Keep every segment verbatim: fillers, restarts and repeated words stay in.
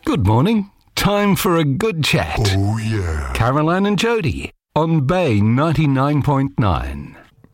Good morning. Time for a good chat. Oh, yeah. Caroline and Jody on Bay ninety-nine point nine.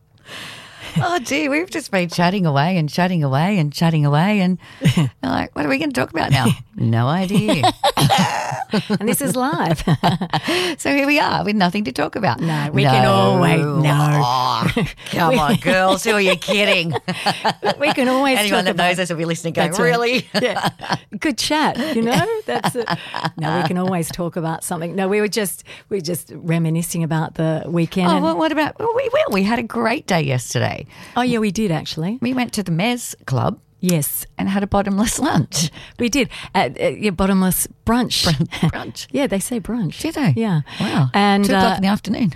Oh, gee, we've just been chatting away and chatting away and chatting away and like, what are we going to talk about now? No idea. And this is live. So here we are with nothing to talk about. No, we can always, no. Oh, come on, girls, who are you kidding? We can always Anyone talk that about, knows us will be listening going, That's right. really? yeah, good chat, you know? That's it. No, we can always talk about something. No, we were just we were just reminiscing about the weekend. Oh, and- well, what about, well, we, well, we had a great day yesterday. oh, yeah, we did actually. We went to the Mez Club Yes, and had a bottomless lunch. we did. At, at your bottomless brunch. Brunch. Yeah, they say brunch. Did they? Yeah. Wow. And Two o'clock uh, in the afternoon.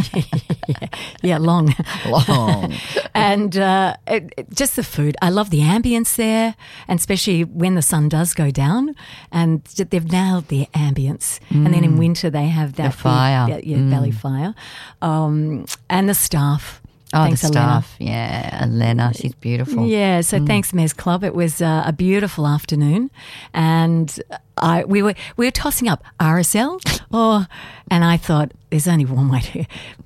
yeah, long. Long. And uh, it, it- just the food. I love the ambience there, and especially when the sun does go down. And j- they've nailed the ambience. And then in winter they have that The fire. big, yeah, yeah, belly fire, um, and the staff. Oh, Thanks, the Elena. staff. Yeah, Elena, she's beautiful. Yeah, so thanks, Mez Club. It was uh, a beautiful afternoon, and I we were we were tossing up R S L, or and I thought there's only one way to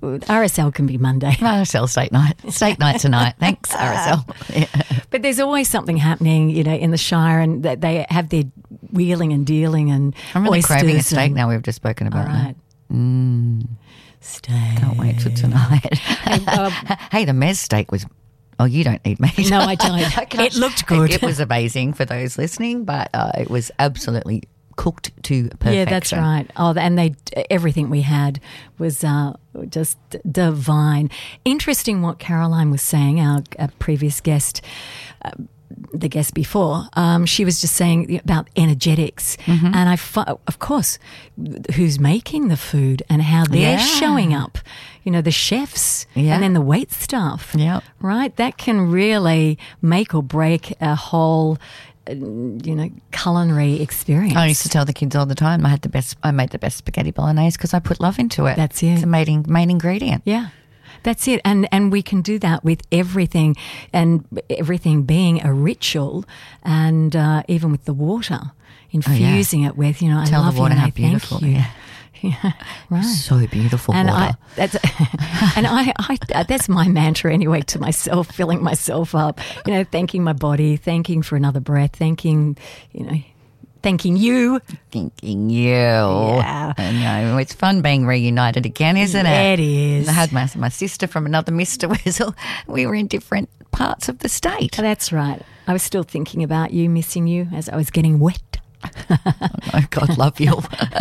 R S L can be Monday. R S L steak night. Steak night tonight. Thanks, R S L. Yeah. But there's always something happening, you know, in the Shire, and that they have their wheeling and dealing and I'm really oysters craving a steak and- now we've just spoken All about right, that. Mm, steak. can't wait for tonight. um, Hey, the mez steak was... Oh, you don't need meat. No, I don't. can't- It looked good. It, it was amazing for those listening, but uh, it was absolutely cooked to perfection. Yeah, that's right. Oh, and they everything we had was uh, just divine. Interesting what Caroline was saying, our, our previous guest. Uh, the guest before, um, she was just saying about energetics, Mm-hmm. and I, fu- of course, who's making the food and how they're Yeah. showing up. You know, the chefs, Yeah. and then the wait staff. Yep. Right, that can really make or break a whole, uh, you know, culinary experience. I used to tell the kids all the time I had the best. I made the best spaghetti bolognese because I put love into it. That's it. It's a main main ingredient. Yeah. That's it. And and we can do that with everything, and everything being a ritual, and uh, even with the water, infusing it with, you know, Tell I love the water you, how and I thank beautiful. you. Yeah. Yeah, right. So beautiful And water. I, that's, and I, I, that's my mantra anyway to myself, filling myself up, you know, thanking my body, thanking for another breath, thanking, you know, thanking you. Thinking you. Yeah. I know. It's fun being reunited again, isn't it? It is. I had my, my sister from another Mister Whistle. We were in different parts of the state. That's right. I was still thinking about you, missing you as I was getting wet. Oh, God love you.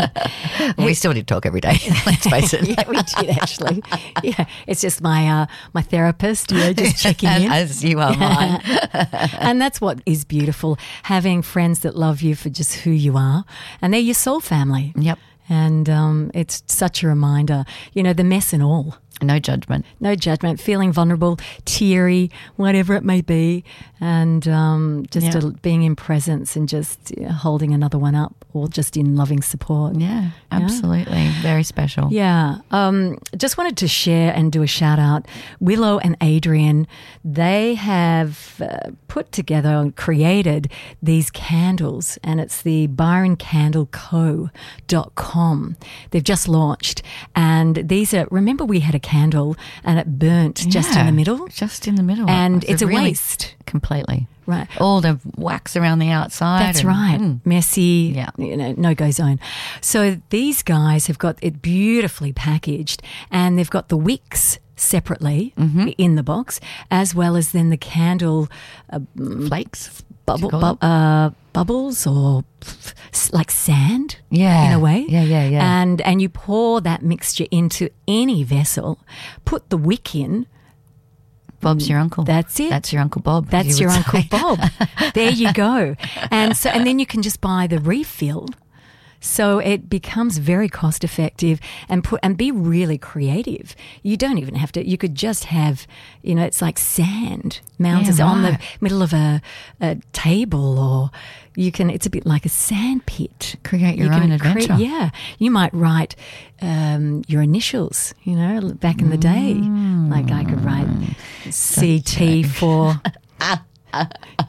We still did talk every day, let's face it. Yeah, we did actually. Yeah, it's just my uh, my therapist, you know, just checking in. As you are mine. And that's what is beautiful, having friends that love you for just who you are, and they're your soul family. Yep. And um, it's such a reminder, you know, the mess and all. No judgment. No judgment, feeling vulnerable, teary, whatever it may be, and um, just Yeah. a, being in presence and just uh, holding another one up, or just in loving support. Yeah, absolutely. Very special. Yeah. Um, just wanted to share and do a shout out. Willow and Adrian, they have uh, put together and created these candles, and it's the byron candle co dot com. They've just launched, and these are, remember we had a candle and it burnt just in Yeah, the middle? Just in the middle. And It's it's a really- waste. Completely. Right. All the wax around the outside. That's and- right. Mm. Messy, Yeah. you know, no-go zone. So these guys have got it beautifully packaged, and they've got the wicks separately Mm-hmm. in the box, as well as then the candle uh, Flakes. bubble, Do you call bu- uh, bubbles or f- s- like sand, Yeah. in a way. Yeah, yeah, yeah. And and you pour that mixture into any vessel, put the wick in. Bob's your uncle. That's it. That's your Uncle Bob. That's you your would Uncle say. Bob. There you go. And so, and then you can just buy the refill. So it becomes very cost effective, and put and be really creative. You don't even have to. You could just have, you know, it's like sand mounted Yeah, on the right. middle of a, a table, or you can. It's a bit like a sand pit. Create your You own can cre- adventure. yeah, you might write um, your initials. You know, back in the day, like I could write C T for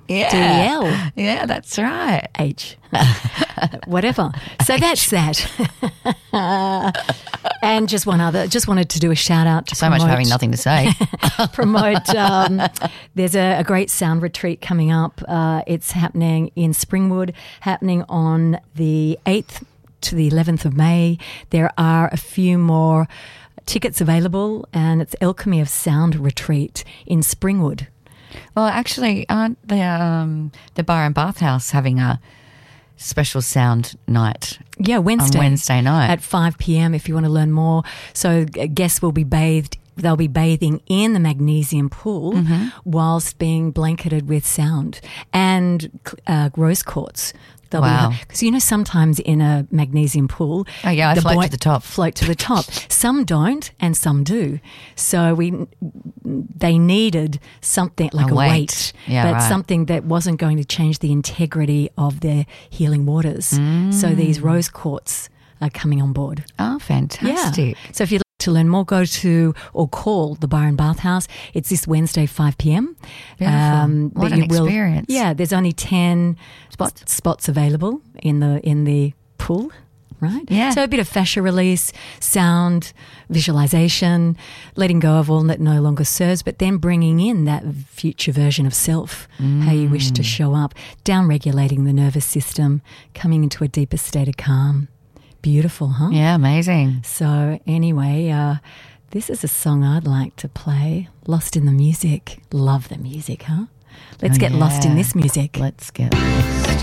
Yeah. D E L. Yeah, that's right. H. Whatever. So that's that. And just one other, just wanted to do a shout out to So promote, much for having nothing to say. promote. Um, there's a, a great sound retreat coming up. Uh, it's happening in Springwood, happening on the eighth to the eleventh of May. There are a few more tickets available, and it's Alchemy of Sound Retreat in Springwood. Well, actually, aren't the um, the Bar and Bathhouse having a special sound night? Yeah, Wednesday. On Wednesday night. At five p.m. if you want to learn more. So guests will be bathed, they'll be bathing in the magnesium pool Mm-hmm. whilst being blanketed with sound and uh, rose quartz. They'll Wow. Because, you know, sometimes in a magnesium pool... Oh, yeah, I float buoy- to the top. Float to the top. Some don't and some do. So we, they needed something like A a, weight. weight, Yeah, but right. something that wasn't going to change the integrity of their healing waters. Mm. So these rose quartz are coming on board. Oh, fantastic. Yeah. So if you'd like to learn more, go to or call the Bar and Bathhouse. It's this Wednesday, five p.m. Beautiful. What an experience. Yeah, there's only ten Spots. spots available in the in the pool. Right? Yeah. So a bit of fascia release, sound, visualization, letting go of all that no longer serves, but then bringing in that future version of self, how you wish to show up, down-regulating the nervous system, coming into a deeper state of calm. Beautiful, huh? Yeah, amazing. So anyway, uh, this is a song I'd like to play. Lost in the Music. Love the music, huh? Let's Oh, get lost in yeah. this music. Let's get lost.